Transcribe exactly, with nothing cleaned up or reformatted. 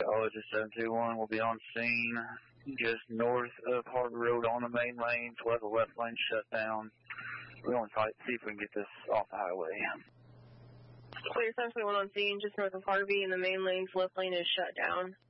Meteorologist seven two one will be on scene just north of Harbor Road on the main lane. So we'll have the left lane shut down. We're going to fight, see if we can get this off the highway. Clear seven two one on scene just north of Harvey, and the main lane's left lane is shut down.